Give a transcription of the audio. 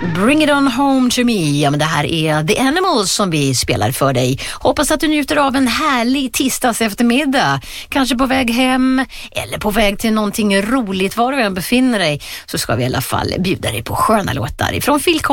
Bring it on home to me. Ja, men det här är The Animals som vi spelar för dig. Hoppas att du njuter av en härlig tisdags eftermiddag. Kanske på väg hem eller på väg till någonting roligt. Var du än befinner dig så ska vi i alla fall bjuda dig på sköna låtar ifrån Phil Collins.